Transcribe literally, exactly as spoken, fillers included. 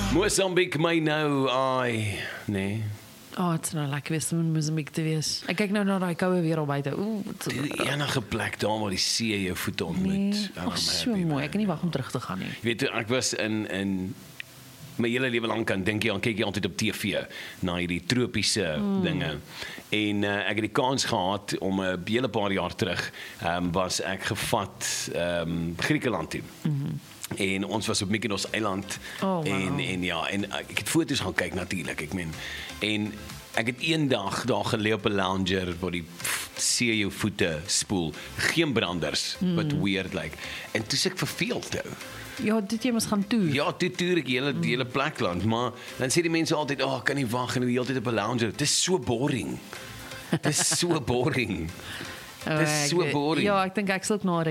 Mozambique my nou, ai, nee. Oh, het is nou lekker wees om in Mozambique te wees. Ek kyk nou na daai koue weer al buite. Oeh, wat so Die enige plek daar waar die see jou voete ontmoet. nee, Oh, ag, so happy, mooi. man. Ek kan nie wag om terug te gaan nie. Jy weet, toe ek was in, in my hele lewe lank aan dink jy aan kyk jy altyd op T V na hierdie tropiese mm. dinge. En uh, ek het die kans gehad om 'n uh, hele paar jaar terug um, was ek gevat um, Griekeland toe. Mm-hmm. En ons was op Mykonos eiland Oh, wow. en en ja, en ek het foto's gaan kyk natuurlik, ek meen. En ek het eendag daar gelê op 'n lounger waar die see jou voete spoel, geen branders, mm. but weird like. En toe se ek verveeld toe. Ja, dit jy mos gaan toe. Ja, toe toer ek die hele die hele plekland, maar dan sê die mense altyd, "Ag, oh, kan nie wag en die hele tyd op 'n lounger." Dit is so boring. Dit is so boring. Oh, Dit is so ek- boring. Ja, ek dink ek sal ook na